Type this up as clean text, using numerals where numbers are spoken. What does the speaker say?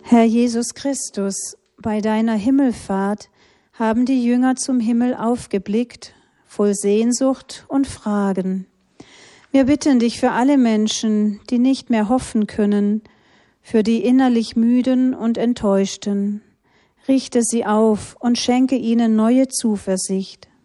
Herr Jesus Christus, bei deiner Himmelfahrt haben die Jünger zum Himmel aufgeblickt, voll Sehnsucht und Fragen. Wir bitten dich für alle Menschen, die nicht mehr hoffen können, für die innerlich Müden und Enttäuschten. Richte sie auf und schenke ihnen neue Zuversicht.